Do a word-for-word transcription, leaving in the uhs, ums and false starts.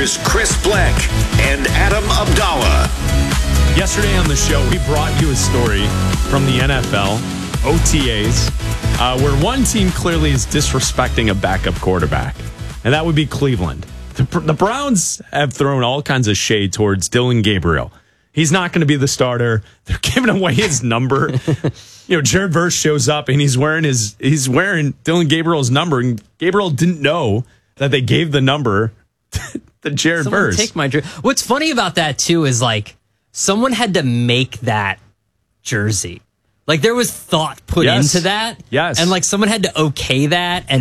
Here's Chris Black and Adam Abdallah. Yesterday on the show, we brought you a story from the N F L, O T As, uh, where one team clearly is disrespecting a backup quarterback, and that would be Cleveland. The, the Browns have thrown all kinds of shade towards Dylan Gabriel. He's not going to be the starter. They're giving away his number. You know, Jared Verse shows up and he's wearing his he's wearing Dylan Gabriel's number, and Gabriel didn't know that they gave the number to Jared Someone Verse. Take my jer- What's funny about that too is like someone had to make that jersey. Like there was thought put Yes. into that. Yes. And like someone had to okay that and